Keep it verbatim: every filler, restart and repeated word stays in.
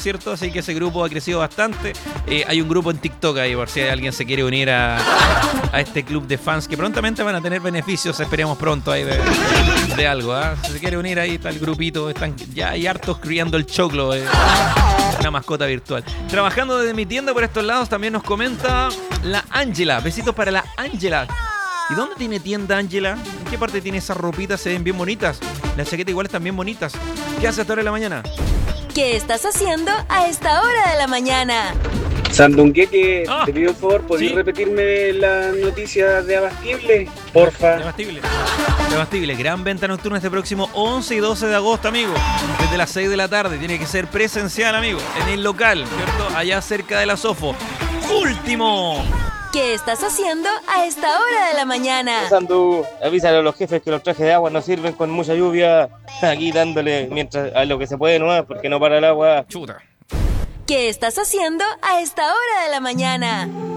¿cierto? Así que ese grupo ha crecido bastante. Eh, hay un grupo en TikTok ahí, por si alguien se quiere unir a, a este club de fans que prontamente van a tener beneficios, esperemos pronto ahí de, de algo. ¿eh? Si se quiere unir ahí, está el grupito. Están, ya hay hartos criando el choclo. Eh. Una mascota virtual. Trabajando desde mi tienda por estos lados, también nos comenta la Ángela. Besitos para la Ángela. ¿Y dónde tiene tienda Ángela? ¿En qué parte tiene esas ropitas? Se ven bien bonitas. Las chaquetas igual están bien bonitas. ¿Qué hace a esta hora de la mañana? ¿Qué estás haciendo a esta hora de la mañana? Sandungueque, Ah, te pido un favor, ¿podrías ¿sí? repetirme la noticia de Abastible? Porfa. Debastible. Debastible. Gran venta nocturna este próximo once y doce de agosto, amigo. Desde las seis de la tarde. Tiene que ser presencial, amigo. En el local, ¿cierto? Allá cerca de la Sofo. ¡Último! ¿Qué estás haciendo a esta hora de la mañana? Sandu, avísale a los jefes que los trajes de agua no sirven con mucha lluvia. Aquí dándole mientras a lo que se puede nomás, porque no para el agua. Chuta. ¿Qué estás haciendo a esta hora de la mañana?